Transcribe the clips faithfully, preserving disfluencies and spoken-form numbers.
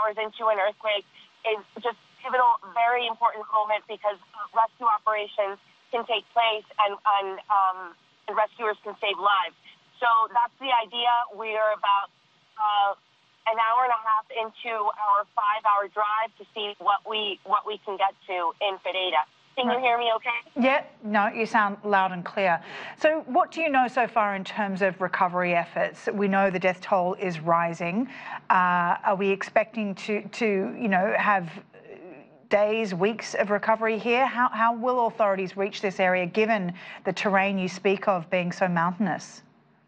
hours into an earthquake is just pivotal, very important moment because rescue operations can take place and, and, um, and rescuers can save lives. So that's the idea. We are about uh, an hour and a half into our five-hour drive to see what we what we can get to in Pereira. Can you hear me okay? Yeah, no, you sound loud and clear. So what do you know so far in terms of recovery efforts? We know the death toll is rising. Uh, are we expecting to, to, you know, have days, weeks of recovery here? How, how will authorities reach this area given the terrain you speak of being so mountainous?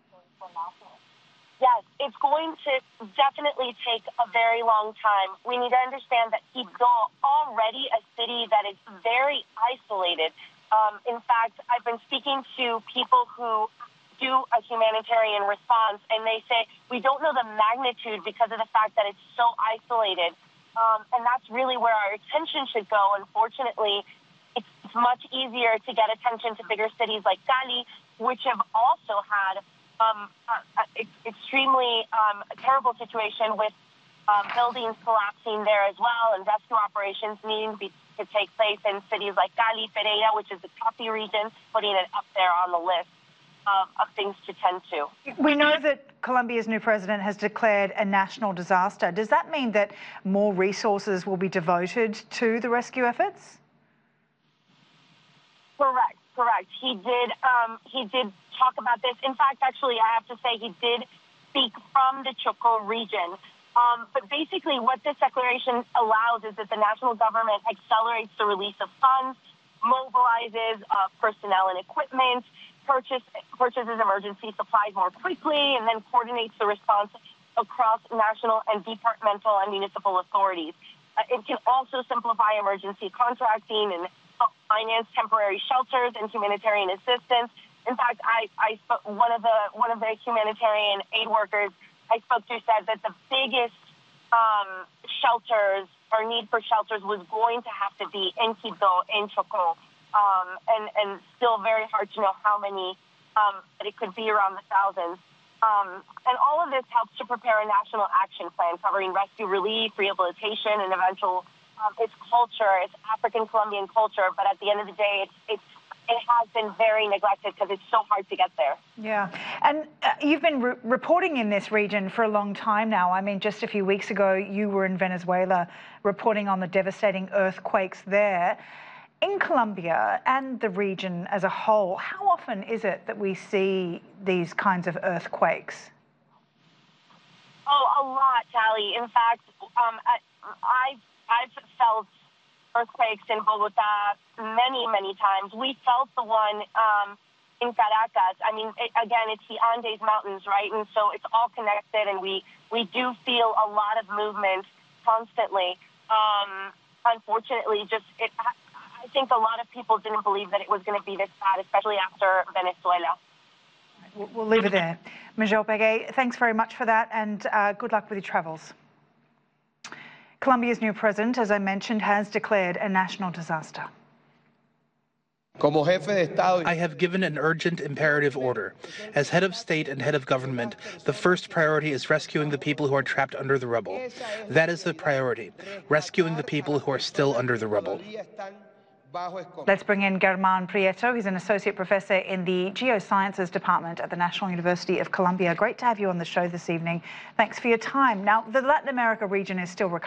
Yes, it's going to definitely take a very long time. We need to understand that Quibdó, already a city that is very isolated. Um, in fact, I've been speaking to people who do a humanitarian response, and they say, we don't know the magnitude because of the fact that it's so isolated. Um, and that's really where our attention should go. Unfortunately, it's much easier to get attention to bigger cities like Cali, which have also had Um, uh, extremely um, terrible situation with um, buildings collapsing there as well, and rescue operations needing to, be, to take place in cities like Cali, Pereira, which is the Capi region, putting it up there on the list of, of things to tend to. We know that Colombia's new president has declared a national disaster. Does that mean that more resources will be devoted to the rescue efforts? Correct. Correct. He did. Um, he did talk about this. In fact, actually, I have to say he did speak from the Chocó region. Um, but basically, what this declaration allows is that the national government accelerates the release of funds, mobilizes uh, personnel and equipment, purchase, purchases emergency supplies more quickly, and then coordinates the response across national and departmental and municipal authorities. Uh, it can also simplify emergency contracting and finance temporary shelters and humanitarian assistance. In fact, I, I spoke, one of the one of the humanitarian aid workers I spoke to said that the biggest um, shelters or need for shelters was going to have to be in Quibdó, in Chocó, um, and and still very hard to know how many, um, but it could be around the thousands. Um, and all of this helps to prepare a national action plan covering rescue relief, rehabilitation, and eventual. Um, it's culture, it's African Colombian culture, but at the end of the day, it's, it's, it has been very neglected because it's so hard to get there. Yeah, and uh, you've been re reporting in this region for a long time now. I mean, just a few weeks ago, you were in Venezuela reporting on the devastating earthquakes there. In Colombia and the region as a whole, how often is it that we see these kinds of earthquakes? Oh, a lot, Tally. In fact, um, I, I've I've felt earthquakes in Bogota many, many times. We felt the one um, in Caracas. I mean, it, again, it's the Andes Mountains, right? And so it's all connected, and we, we do feel a lot of movement constantly. Um, unfortunately, just it, I think a lot of people didn't believe that it was going to be this bad, especially after Venezuela. We'll, we'll leave it there. Majel Pegué, thanks very much for that, and uh, good luck with your travels. Colombia's new president, as I mentioned, has declared a national disaster. I have given an urgent imperative order. As head of state and head of government, the first priority is rescuing the people who are trapped under the rubble. That is the priority, rescuing the people who are still under the rubble. Let's bring in Germán Prieto. He's an associate professor in the Geosciences Department at the National University of Colombia. Great to have you on the show this evening. Thanks for your time. Now, the Latin America region is still recovering.